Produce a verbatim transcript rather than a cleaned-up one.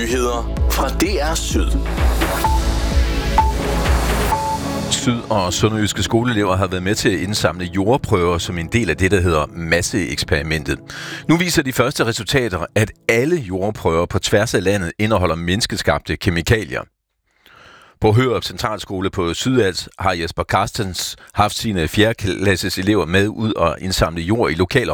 Nyheder fra D R Syd. Syd- og sønderjyske skoleelever har været med til at indsamle jordprøver som en del af det, der hedder masseeksperimentet. Nu viser de første resultater, at alle jordprøver på tværs af landet indeholder menneskeskabte kemikalier. På Hørup Centralskole på Sydals har Jesper Carstens haft sine fjerde klasses elever med ud og indsamle jord i lokaler,